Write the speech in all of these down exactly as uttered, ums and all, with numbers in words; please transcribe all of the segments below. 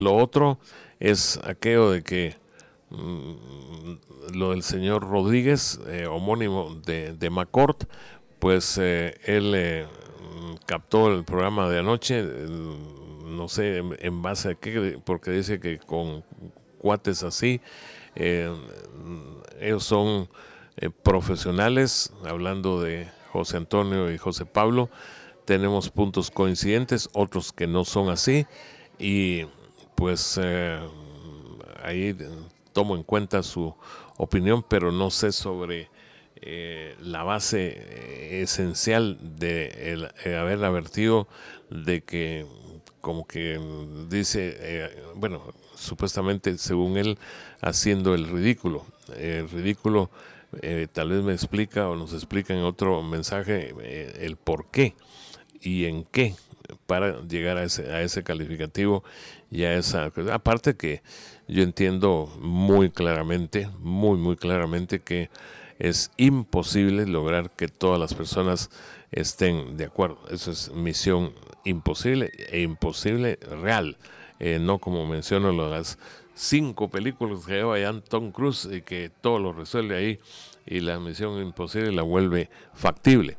Lo otro es aquello de que mm, lo del señor Rodríguez, eh, homónimo de, de McCord, pues eh, él eh, captó el programa de anoche, eh, no sé en, en base a qué, porque dice que con cuates así, eh, ellos son eh, profesionales, hablando de José Antonio y José Pablo, tenemos puntos coincidentes, otros que no son así, y pues eh, ahí tomo en cuenta su opinión, pero no sé sobre eh, la base eh, esencial de el, eh, haber advertido de que como que dice, eh, bueno, supuestamente según él haciendo el ridículo, el ridículo eh, tal vez me explica o nos explica en otro mensaje eh, el por qué y en qué para llegar a ese, a ese calificativo y a esa, aparte que yo entiendo muy claramente, muy muy claramente que es imposible lograr que todas las personas estén de acuerdo. Eso es misión imposible e imposible real. Eh, no como menciono las cinco películas que lleva ya Tom Cruise y que todo lo resuelve ahí y la misión imposible la vuelve factible.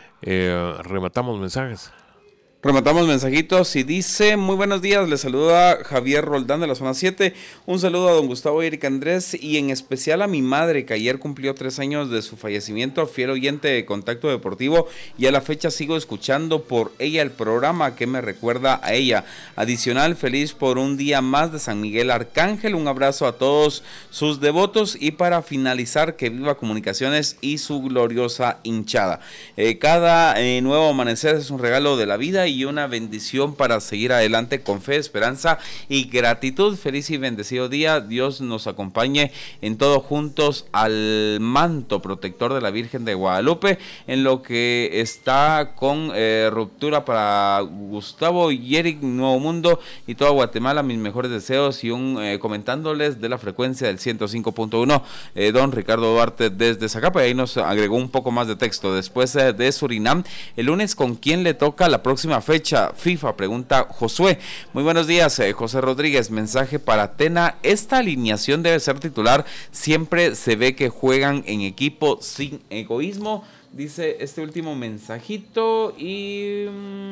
Eh, rematamos mensajes. Rematamos mensajitos y dice, muy buenos días, le saluda Javier Roldán de la zona siete, un saludo a don Gustavo y Eric Andrés y en especial a mi madre que ayer cumplió tres años de su fallecimiento, fiel oyente de Contacto Deportivo y a la fecha sigo escuchando por ella el programa que me recuerda a ella. Adicional, feliz por un día más de San Miguel Arcángel, un abrazo a todos sus devotos y para finalizar que viva Comunicaciones y su gloriosa hinchada. Eh, cada eh, nuevo amanecer es un regalo de la vida y y una bendición para seguir adelante con fe, esperanza y gratitud. Feliz y bendecido día. Dios nos acompañe en todo juntos al manto protector de la Virgen de Guadalupe en lo que está con eh, ruptura para Gustavo y Eric, Nuevo Mundo y toda Guatemala. Mis mejores deseos y un eh, comentándoles de la frecuencia del ciento cinco punto uno. Eh, don Ricardo Duarte desde Zacapa y ahí nos agregó un poco más de texto. Después eh, de Surinam, el lunes con quién le toca la próxima fecha FIFA, pregunta Josué. Muy buenos días, eh, José Rodríguez, mensaje para Tena, esta alineación debe ser titular, siempre se ve que juegan en equipo sin egoísmo, dice este último mensajito y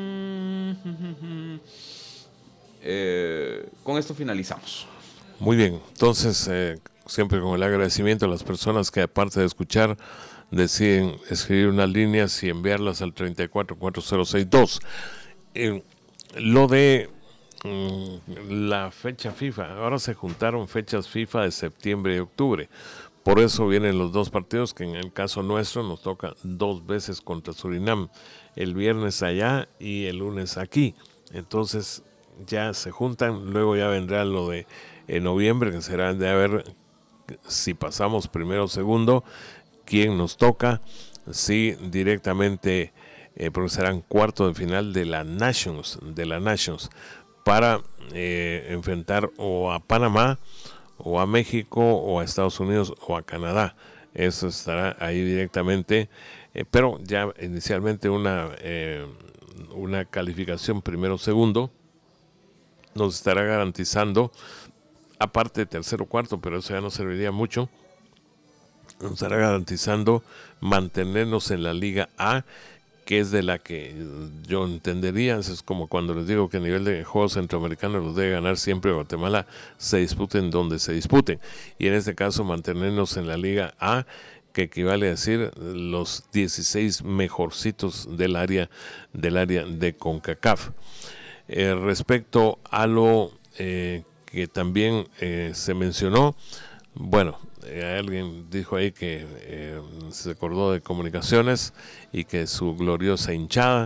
eh, con esto finalizamos. Muy bien, entonces eh, siempre con el agradecimiento a las personas que aparte de escuchar deciden escribir unas líneas y enviarlas al treinta y cuatro cuatro cero seis dos. Eh, lo de mm, la fecha FIFA, ahora se juntaron fechas FIFA de septiembre y octubre, por eso vienen los dos partidos que en el caso nuestro nos toca dos veces contra Surinam, el viernes allá y el lunes aquí, entonces ya se juntan, luego ya vendrá lo de en noviembre que será de a ver si pasamos primero o segundo, quién nos toca, si directamente eh, porque serán cuartos de final de la Nations, de la Nations, para eh, enfrentar o a Panamá, o a México, o a Estados Unidos, o a Canadá. Eso estará ahí directamente, eh, pero ya inicialmente una, eh, una calificación primero-segundo nos estará garantizando, aparte de tercero cuarto, pero eso ya no serviría mucho, nos estará garantizando mantenernos en la Liga A, que es de la que yo entendería, es como cuando les digo que a nivel de juegos centroamericanos los debe ganar siempre Guatemala, se disputen donde se disputen, y en este caso mantenernos en la Liga A, que equivale a decir los dieciséis mejorcitos del área del área de CONCACAF. Eh, respecto a lo eh, que también eh, se mencionó, bueno, eh, alguien dijo ahí que eh, se acordó de Comunicaciones y que su gloriosa hinchada,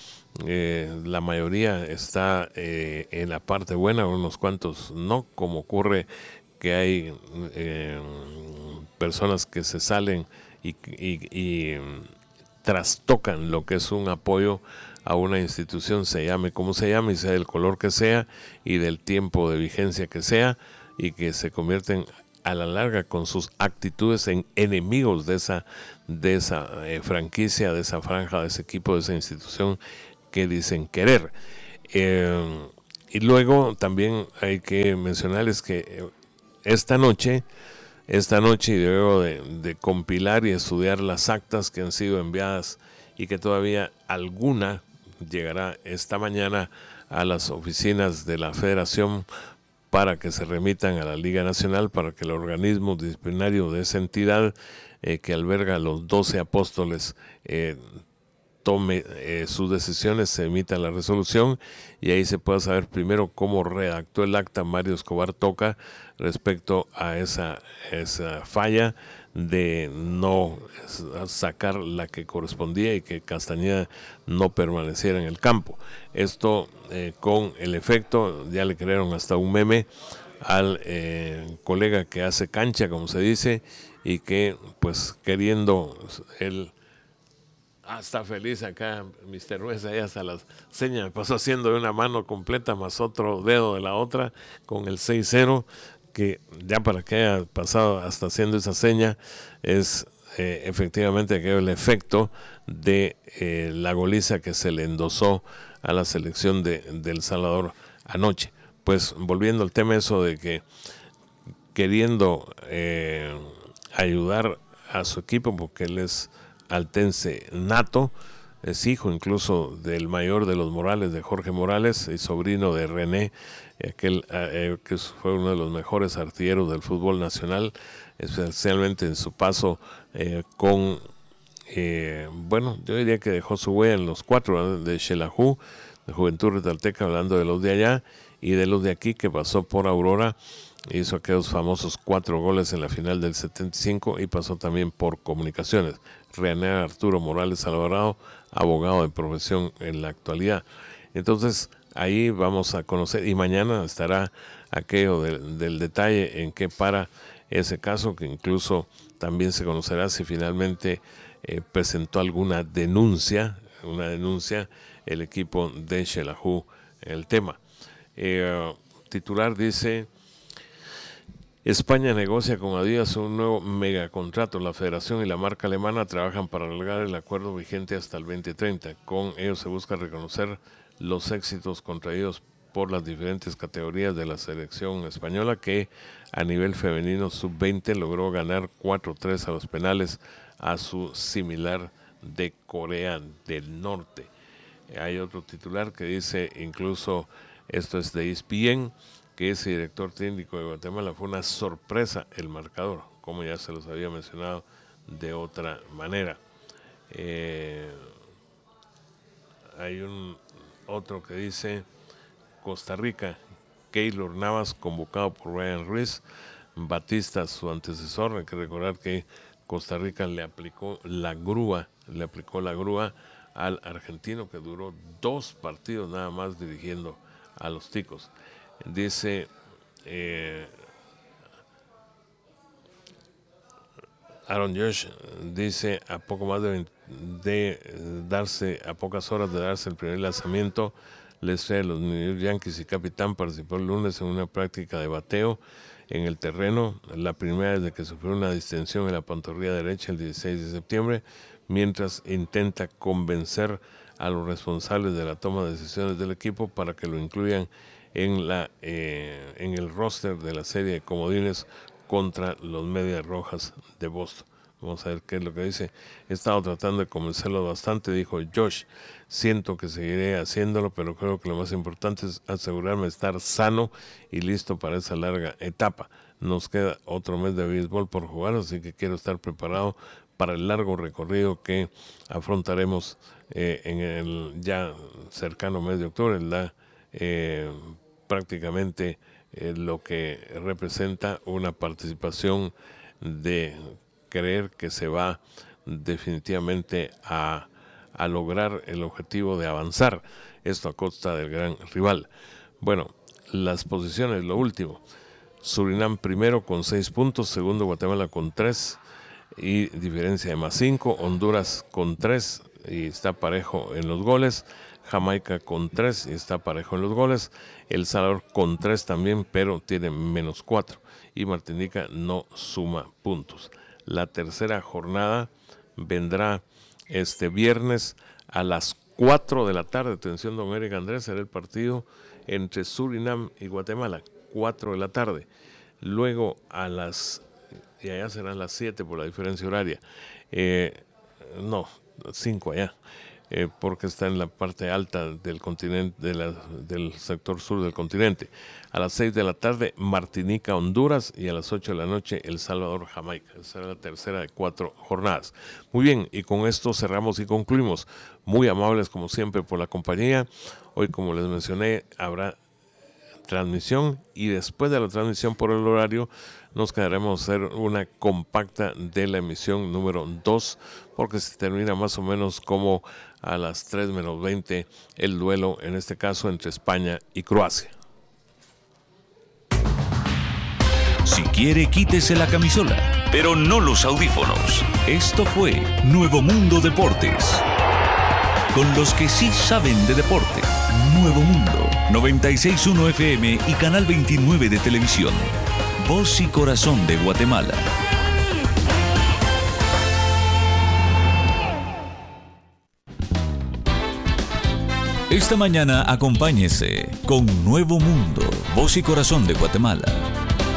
eh, la mayoría está eh, en la parte buena, unos cuantos no, como ocurre que hay eh, personas que se salen y, y, y trastocan lo que es un apoyo a una institución, se llame como se llame y sea del color que sea y del tiempo de vigencia que sea, y que se convierten a la larga con sus actitudes en enemigos de esa, de esa eh, franquicia, de esa franja, de ese equipo, de esa institución que dicen querer. Eh, y luego también hay que mencionarles que esta noche, esta noche y luego de, de compilar y estudiar las actas que han sido enviadas y que todavía alguna llegará esta mañana a las oficinas de la Federación para que se remitan a la Liga Nacional, para que el organismo disciplinario de esa entidad eh, que alberga a los doce apóstoles eh, tome eh, sus decisiones, se emita la resolución y ahí se puede saber primero cómo redactó el acta Mario Escobar Toca respecto a esa, esa falla de no sacar la que correspondía y que Castañeda no permaneciera en el campo. Esto eh, con el efecto, ya le crearon hasta un meme al eh, colega que hace cancha, como se dice, y que pues queriendo él... Ah, está feliz acá, mister Ruiz, ahí hasta las señas me pasó haciendo de una mano completa más otro dedo de la otra con el seis cero, que ya para que haya pasado hasta haciendo esa seña es eh, efectivamente que el efecto de eh, la goliza que se le endosó a la selección de, de El Salvador anoche. Pues volviendo al tema eso de que queriendo eh, ayudar a su equipo porque él es altense nato, es hijo incluso del mayor de los Morales, de Jorge Morales, y sobrino de René, aquel eh, que fue uno de los mejores artilleros del fútbol nacional, especialmente en su paso eh, con, eh, bueno, yo diría que dejó su huella en los cuatro, ¿no? De Xelajú, de Juventud Retalteca, hablando de los de allá, y de los de aquí, que pasó por Aurora, hizo aquellos famosos cuatro goles en la final del setenta y cinco y pasó también por Comunicaciones. René Arturo Morales Alvarado, abogado de profesión en la actualidad. Entonces, ahí vamos a conocer, y mañana estará aquello del, del detalle en qué para ese caso, que incluso también se conocerá si finalmente eh, presentó alguna denuncia, una denuncia el equipo de Xelajú en el tema. Eh, titular dice: España negocia con Adidas un nuevo megacontrato. La federación y la marca alemana trabajan para alargar el acuerdo vigente hasta el veinte treinta. Con ello se busca reconocer los éxitos contraídos por las diferentes categorías de la selección española, que a nivel femenino sub veinte logró ganar cuatro tres a los penales a su similar de Corea del Norte. Hay otro titular que dice, incluso esto es de E S P N, que ese director técnico de Guatemala fue una sorpresa el marcador, como ya se los había mencionado de otra manera. Eh, hay un otro que dice Costa Rica, Keylor Navas convocado por Ryan Ruiz, Batista su antecesor. Hay que recordar que Costa Rica le aplicó la grúa, le aplicó la grúa al argentino, que duró dos partidos nada más dirigiendo a los Ticos. Dice eh, Aaron Josh, dice a poco más de, de darse, a pocas horas de darse el primer lanzamiento, la estrella de los New York Yankees y capitán participó el lunes en una práctica de bateo en el terreno, la primera desde que sufrió una distensión en la pantorrilla derecha el dieciséis de septiembre, mientras intenta convencer a los responsables de la toma de decisiones del equipo para que lo incluyan en la eh, en el roster de la serie de comodines contra los Medias Rojas de Boston. Vamos a ver qué es lo que dice. He estado tratando de convencerlo bastante, dijo Josh. Siento que seguiré haciéndolo, pero creo que lo más importante es asegurarme de estar sano y listo para esa larga etapa. Nos queda otro mes de béisbol por jugar, así que quiero estar preparado para el largo recorrido que afrontaremos eh, en el ya cercano mes de octubre, la eh, prácticamente eh, lo que representa una participación de creer que se va definitivamente a, a lograr el objetivo de avanzar, esto a costa del gran rival. Bueno, las posiciones, lo último: Surinam primero con seis puntos, segundo Guatemala con tres y diferencia de más cinco, Honduras con tres y está parejo en los goles, Jamaica con tres y está parejo en los goles, El Salvador con tres también, pero tiene menos cuatro, y Martinica no suma puntos. La tercera jornada vendrá este viernes a las cuatro de la tarde. Atención, don Eric Andrés, será el partido entre Surinam y Guatemala, cuatro de la tarde. Luego a las, y allá serán las siete por la diferencia horaria, eh, no, cinco allá. Eh, porque está en la parte alta del continente, de la, del sector sur del continente. A las seis de la tarde, Martinica, Honduras, y a las ocho de la noche, El Salvador, Jamaica. Esa será la tercera de cuatro jornadas. Muy bien, y con esto cerramos y concluimos. Muy amables, como siempre, por la compañía. Hoy, como les mencioné, habrá transmisión, y después de la transmisión por el horario nos quedaremos a hacer una compacta de la emisión número dos, porque se termina más o menos como a las tres menos veinte el duelo, en este caso entre España y Croacia. Si quiere, quítese la camisola, pero no los audífonos. Esto fue Nuevo Mundo Deportes, con los que sí saben de deporte. Nuevo Mundo, noventa y seis punto uno F M y Canal veintinueve de televisión. Voz y corazón de Guatemala. Esta mañana acompáñese con Nuevo Mundo, Voz y corazón de Guatemala.